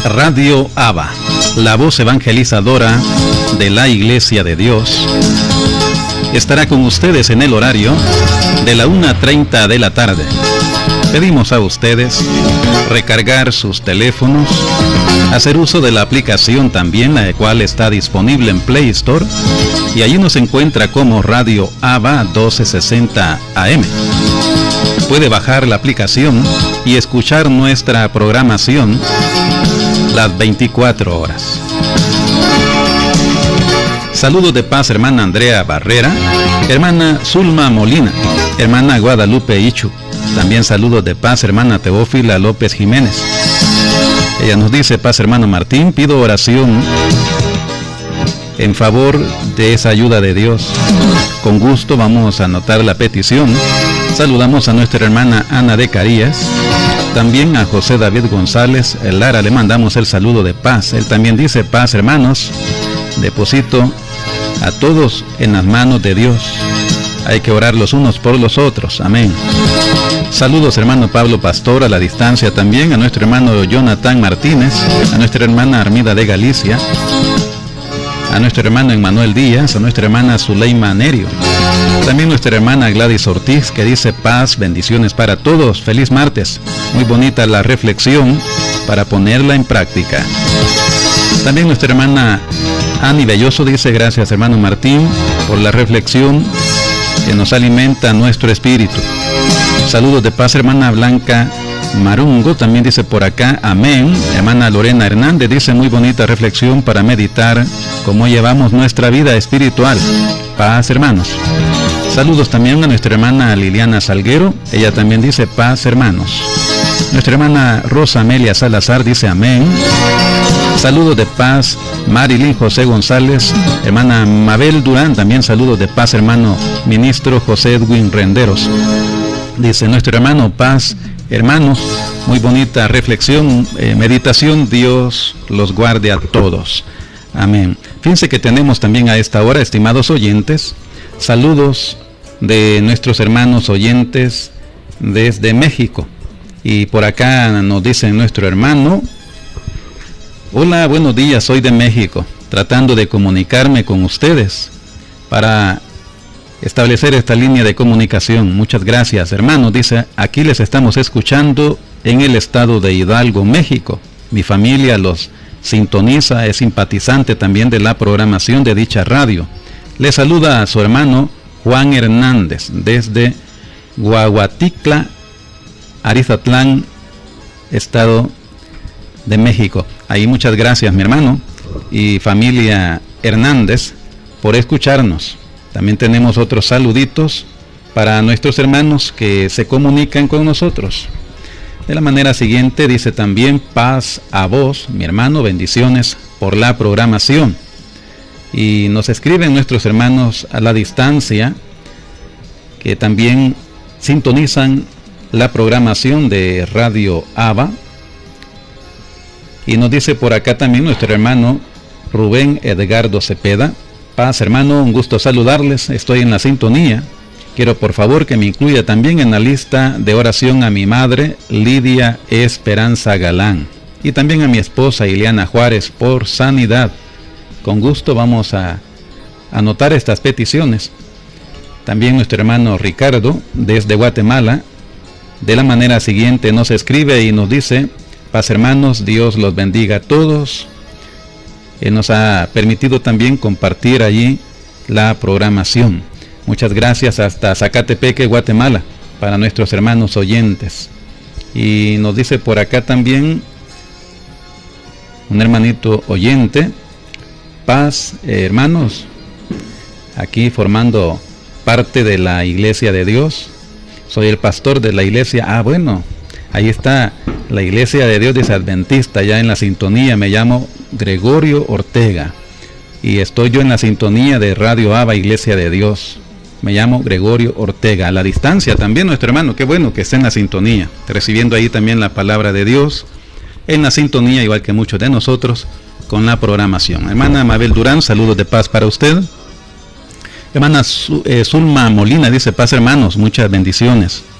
Radio Abba, la voz evangelizadora de la Iglesia de Dios, estará con ustedes en el horario de la 1:30 de la tarde. Pedimos a ustedes recargar sus teléfonos, hacer uso de la aplicación también, la cual está disponible en Play Store, y allí nos encuentra como Radio Abba 1260 AM. Puede bajar la aplicación y escuchar nuestra programación las 24 horas. Saludos de paz, hermana Andrea Barrera, hermana Zulma Molina, hermana Guadalupe Ichu. También saludos de paz, hermana Teófila López Jiménez. Ella nos dice: paz, hermano Martín, pido oración en favor de esa ayuda de Dios. Con gusto vamos a anotar la petición. Saludamos a nuestra hermana Ana de Carías, también a José David González Lara, le mandamos el saludo de paz. Él también dice: paz, hermanos, deposito a todos en las manos de Dios. Hay que orar los unos por los otros. Amén. Saludos, hermano Pablo Pastor, a la distancia también, a nuestro hermano Jonathan Martínez, a nuestra hermana Armida de Galicia, a nuestro hermano Emmanuel Díaz, a nuestra hermana Zuleima Nerio, también nuestra hermana Gladys Ortiz, que dice: paz, bendiciones para todos, feliz martes. Muy bonita la reflexión para ponerla en práctica. También nuestra hermana Ani Belloso dice: gracias, hermano Martín, por la reflexión que nos alimenta nuestro espíritu. Saludos de paz, hermana Blanca Marungo, también dice por acá: amén. Hermana Lorena Hernández dice: muy bonita reflexión para meditar cómo llevamos nuestra vida espiritual. Paz, hermanos. Saludos también a nuestra hermana Liliana Salguero, ella también dice: paz, hermanos. Nuestra hermana Rosa Amelia Salazar dice: amén. Saludos de paz, Marilyn José González, hermana Mabel Durán, también saludos de paz, hermano ministro José Edwin Renderos. Dice nuestro hermano: paz, hermanos, muy bonita reflexión, meditación, Dios los guarde a todos. Amén. Fíjense que tenemos también a esta hora, estimados oyentes, saludos de nuestros hermanos oyentes desde México. Y por acá nos dice nuestro hermano: hola, buenos días, soy de México, tratando de comunicarme con ustedes para establecer esta línea de comunicación. Muchas gracias, hermanos. Dice: aquí les estamos escuchando en el estado de Hidalgo, México. Mi familia los sintoniza, es simpatizante también de la programación de dicha radio. Le saluda a su hermano Juan Hernández desde Huahuaticla, Arizatlán, estado de México. Ahí muchas gracias, mi hermano y familia Hernández, por escucharnos. También tenemos otros saluditos para nuestros hermanos que se comunican con nosotros. De la manera siguiente dice también: paz a vos, mi hermano, bendiciones por la programación. Y nos escriben nuestros hermanos a la distancia que también sintonizan la programación de Radio Abba. Y nos dice por acá también nuestro hermano Rubén Edgardo Cepeda: paz, hermano, un gusto saludarles, estoy en la sintonía. Quiero por favor que me incluya también en la lista de oración a mi madre Lidia Esperanza Galán y también a mi esposa Ileana Juárez por sanidad. Con gusto vamos a anotar estas peticiones. También nuestro hermano Ricardo desde Guatemala, de la manera siguiente, nos escribe y nos dice: paz, hermanos, Dios los bendiga a todos. Nos ha permitido también compartir allí la programación. Muchas gracias hasta Zacatepeque, Guatemala, para nuestros hermanos oyentes. Y nos dice por acá también un hermanito oyente: paz, hermanos, aquí formando parte de la Iglesia de Dios. Soy el pastor de la iglesia. Bueno, ahí está la Iglesia de Dios Adventista, ya en la sintonía. Me llamo Gregorio Ortega y estoy yo en la sintonía de Radio Abba, Iglesia de Dios. Me llamo Gregorio Ortega, a la distancia también nuestro hermano. Qué bueno que esté en la sintonía, recibiendo ahí también la palabra de Dios, en la sintonía, igual que muchos de nosotros, con la programación. Hermana Mabel Durán, saludos de paz para usted. Hermana Zulma Molina dice: paz, hermanos, muchas bendiciones.